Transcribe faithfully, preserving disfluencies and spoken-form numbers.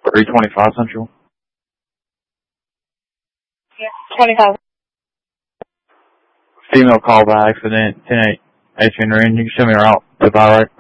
three twenty-five Central. Yeah, twenty-five. Female call by accident, ten eight H Henry, and you can show me her out to the buy right.